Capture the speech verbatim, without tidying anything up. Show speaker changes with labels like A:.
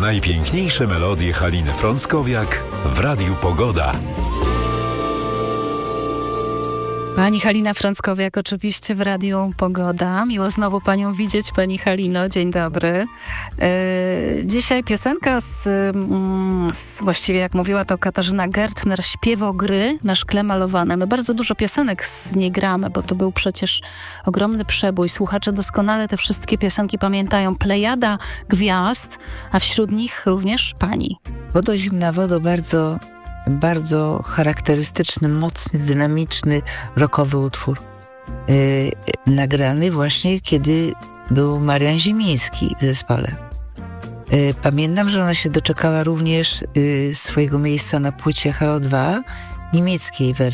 A: Najpiękniejsze melodie Haliny Frąckowiak w Radiu Pogoda.
B: Pani Halina Frąckowiak oczywiście w Radiu Pogoda. Miło znowu Panią widzieć, Pani Halino. Dzień dobry. Yy, dzisiaj piosenka z, mm, z, właściwie jak mówiła to Katarzyna Gertner, Śpiewogry na szkle malowane. My bardzo dużo piosenek z niej gramy, bo to był przecież ogromny przebój. Słuchacze doskonale te wszystkie piosenki pamiętają. Plejada gwiazd, a wśród nich również Pani.
C: Wodo zimna wodo, bardzo... bardzo charakterystyczny, mocny, dynamiczny, rockowy utwór. Yy, nagrany właśnie, kiedy był Marian Ziemiński w zespole. Yy, pamiętam, że ona się doczekała również yy, swojego miejsca na płycie H O dwa, niemieckiej wersji.